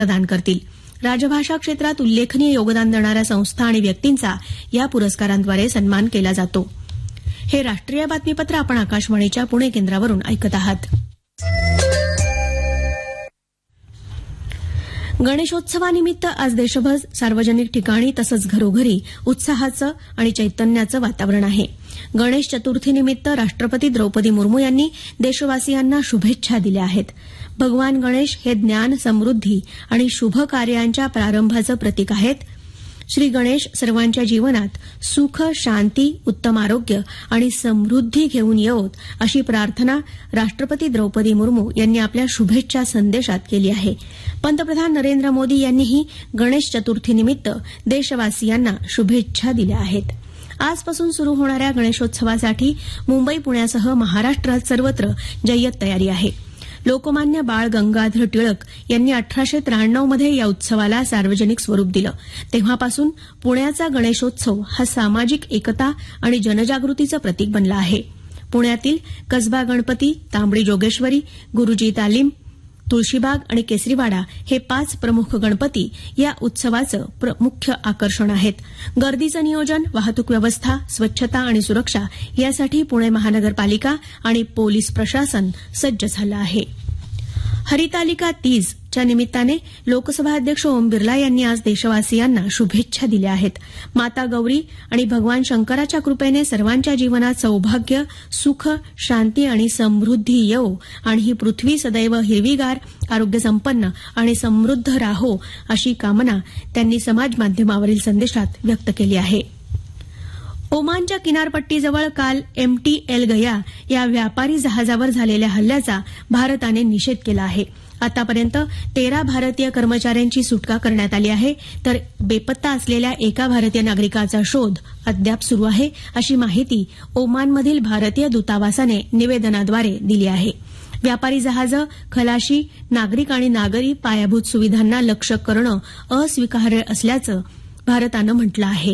प्रदान करतील. राजभाषा क्षेत्रात उल्लेखनीय योगदान देणाऱ्या संस्था आणि व्यक्तींचा या पुरस्कारांद्वारे सन्मान केला जातो. हे राष्ट्रीय बातमीपत्र आपण आकाशवाणीच्या पुणे केंद्रावरून ऐकत आहात. गणेशोत्सवानिमित्त आज देशभर सार्वजनिक ठिकाणी तसंच घरोघरी उत्साहाचं आणि चैतन्याचं वातावरण आहे. गणेश चतुर्थीनिमित्त राष्ट्रपती द्रौपदी मुर्मू यांनी देशवासियांना शुभेच्छा दिल्या आहेत. भगवान गणेश हे ज्ञान, समृद्धी आणि शुभ कार्यांच्या प्रारंभाचं प्रतीक आहेत. श्री गणेश सर्वांच्या जीवनात सुख, शांती, उत्तम आरोग्य आणि समृद्धी घेऊन येवोत अशी प्रार्थना राष्ट्रपती द्रौपदी मुर्मू यांनी आपल्या शुभेच्छा संदेशात केली आहे. पंतप्रधान नरेंद्र मोदी यांनीही गणेश चतुर्थीनिमित्त देशवासियांना शुभेच्छा दिल्या आहेत. आजपासून सुरू होणाऱ्या गणेशोत्सवासाठी मुंबई, पुण्यासह महाराष्ट्रात सर्वत्र जय्यत तयारी आहे. लोकमान्य बाळ गंगाधर टिळक यांनी 1893 मध्ये या उत्सवाला सार्वजनिक स्वरूप दिलं. तेव्हापासून पुण्याचा गणेशोत्सव हा सामाजिक एकता आणि जनजागृतीचं प्रतीक बनला आहे. पुण्यातील कसबा गणपती, तांबडी जोगेश्वरी, गुरुजी तालीम, तुळशीबाग आणि केसरीवाडा हे 5 प्रमुख गणपती या उत्सवाचं मुख्य आकर्षण आहेत. गर्दीचं नियोजन, वाहतूक व्यवस्था, स्वच्छता आणि सुरक्षा यासाठी पुणे महानगरपालिका आणि पोलीस प्रशासन सज्ज झालं आहे. हरितालिका तीजच्या निमित्ताने लोकसभा अध्यक्ष ओम बिर्ला यांनी आज देशवासियांना शुभेच्छा दिल्या आहेत. माता गौरी आणि भगवान शंकराच्या कृपेने सर्वांच्या जीवनात सौभाग्य, सुख, शांती आणि समृद्धी येवो आणि ही पृथ्वी सदैव हिरवीगार, आरोग्यसंपन्न आणि समृद्ध राहो अशी कामना त्यांनी समाज माध्यमावरील संदेशात व्यक्त केली आहे. ओमानच्या किनारपट्टीजवळ काल MT El Ghaya या व्यापारी जहाजावर झालेल्या हल्ल्याचा भारताने निषेध केला आहे. आतापर्यंत 13 भारतीय कर्मचाऱ्यांची सुटका करण्यात आली आहे, तर बेपत्ता असलेल्या एका भारतीय नागरिकाचा शोध अद्याप सुरू आहे, अशी माहिती ओमानमधील भारतीय दूतावासाने निवेदनाद्वारे दिली आहे. व्यापारी जहाजं, खलाशी, नागरिक आणि नागरी पायाभूत सुविधांना लक्ष्य करणं अस्वीकार्य असल्याचं भारतानं म्हटलं आहे.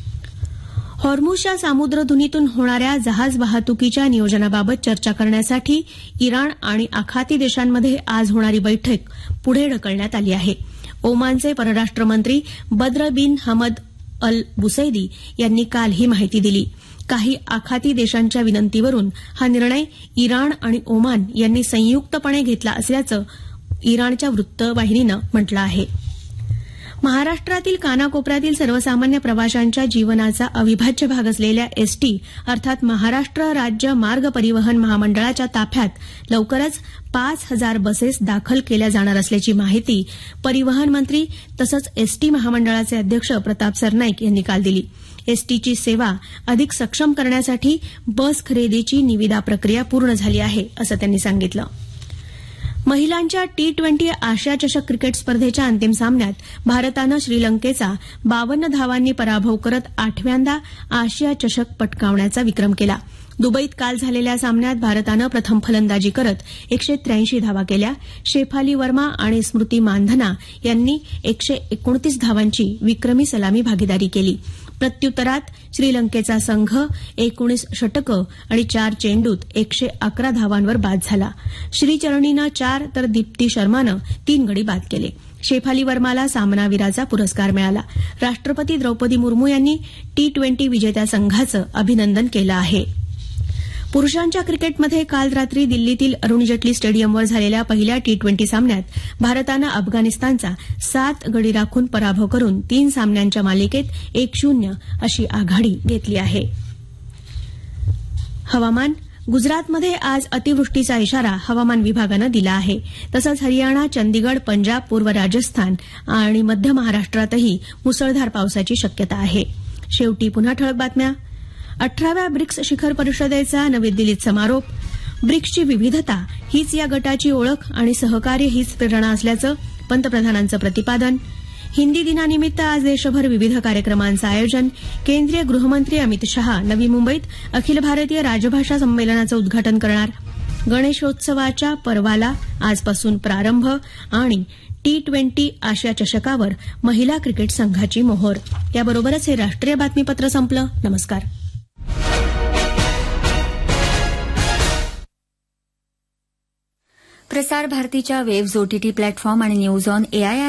हॉर्मुझच्या सामुद्रधुनीतून होणाऱ्या जहाज वाहतुकीच्या नियोजनाबाबत चर्चा करण्यासाठी इराण आणि आखाती देशांमध्ये आज होणारी बैठक पुढे ढकलण्यात आली आहे. ओमानचे परराष्ट्र मंत्री बद्र बिन हमद अल बुसैदी यांनी काल ही माहिती दिली. काही आखाती देशांच्या विनंतीवरून हा निर्णय इराण आणि ओमान यांनी संयुक्तपणे घेतला असल्याचं इराणच्या वृत्तवाहिनीनं म्हटलं आहे. महाराष्ट्रातील कानाकोपऱ्यातील सर्वसामान्य प्रवाशांच्या जीवनाचा अविभाज्य भाग असलेल्या एसटी अर्थात महाराष्ट्र राज्य मार्ग परिवहन महामंडळाच्या ताफ्यात लवकरच 5,000 बसेस दाखल केल्या जाणार असल्याची माहिती परिवहन मंत्री तसंच एसटी महामंडळाचे अध्यक्ष प्रताप सरनाईक यांनी काल दिली. एसटीची सेवा अधिक सक्षम करण्यासाठी बस खरेदीची निविदा प्रक्रिया पूर्ण झाली आहे असं त्यांनी सांगितलं. महिलांच्या T20 आशिया चषक क्रिकेट स्पर्धेच्या अंतिम सामन्यात भारतानं श्रीलंकेचा 52 धावांनी पराभव करत 8व्यांदा आशिया चषक पटकावण्याचा विक्रम केला. दुबईत काल झालेल्या सामन्यात भारतानं प्रथम फलंदाजी करत 183 धावा केल्या. शेफाली वर्मा आणि स्मृती मानधना यांनी 129 धावांची विक्रमी सलामी भागीदारी केली. प्रत्युत्तरात श्रीलंकेचा संघ 19 षटकं आणि 4 चेंडूत 111 धावांवर बाद झाला. श्रीचरणीनं 4 तर दीप्ती शर्मानं 3 गडी बाद केले. शेफाली वर्माला सामनावीराचा पुरस्कार मिळाला. राष्ट्रपती द्रौपदी मुर्मू यांनी T20 विजेत्या संघाचं अभिनंदन केलं आहे. पुरुषांच्या क्रिकेटमध्ये काल रात्री दिल्लीतील अरुण जेटली स्टेडियमवर झालेल्या पहिल्या T20 सामन्यात भारतानं अफगाणिस्तानचा 7 गडी राखून पराभव करून 3 सामन्यांच्या मालिकेत 1-0 अशी आघाडी घेतली आहे. हवामान. गुजरातमध्ये आज अतिवृष्टीचा इशारा हवामान विभागानं दिला आहे. तसंच हरियाणा, चंदीगड, पंजाब, पूर्व राजस्थान आणि मध्य महाराष्ट्रातही मुसळधार पावसाची शक्यता आहे. शेवटी पुन्हा ठळक बातम्या. 18व्या ब्रिक्स शिखर परिषदेचा नवी दिल्लीत समारोप. ब्रिक्सची विविधता हीच या गटाची ओळख आणि सहकार्य हीच प्रेरणा असल्याचं पंतप्रधानांचं प्रतिपादन. हिंदी दिनानिमित्त आज देशभर विविध कार्यक्रमांचं आयोजन. केंद्रीय गृहमंत्री अमित शहा नवी मुंबईत अखिल भारतीय राजभाषा संमेलनाचं उद्घाटन करणार. गणेशोत्सवाच्या पर्वाला आजपासून प्रारंभ आणि T20 आशिया चषकावर महिला क्रिकेट संघाची मोहोर. याबरोबरच हे राष्ट्रीय बातमीपत्र संपलं. नमस्कार. प्रसार भारतीच्या वेव्हज OTT प्लॅटफॉर्म आणि न्यूज ऑन AIR